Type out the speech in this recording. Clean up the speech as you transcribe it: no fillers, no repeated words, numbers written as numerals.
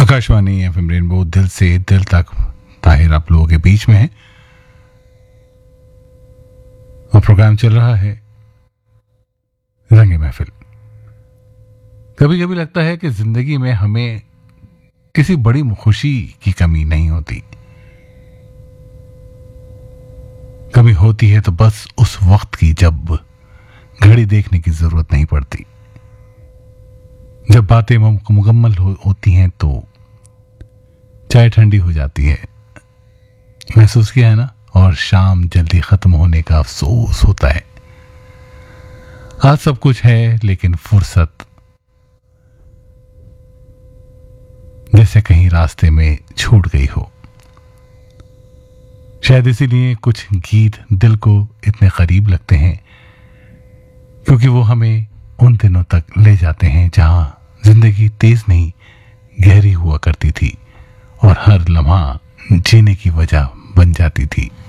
Akashvani FM rainbow दिल से दिल तक। ताहिर आप लोगों के बीच में है और प्रोग्राम चल रहा है रंगे महफिल। कभी कभी लगता है कि जिंदगी में हमें किसी बड़ी खुशी की कमी नहीं होती। कभी होती है तो बस उस वक्त की जब घड़ी देखने की जरूरत नहीं पड़ती। जब बातें मुकम्मल होती हैं तो चाय ठंडी हो जाती है, महसूस किया है ना। और शाम जल्दी खत्म होने का अफसोस होता है। आज सब कुछ है लेकिन फुर्सत जैसे कहीं रास्ते में छूट गई हो। शायद इसीलिए कुछ गीत दिल को इतने करीब लगते हैं, क्योंकि वो हमें उन दिनों तक ले जाते हैं जहां जिंदगी तेज नहीं गहरी हुआ करती थी और हर लम्हा जीने की वजह बन जाती थी।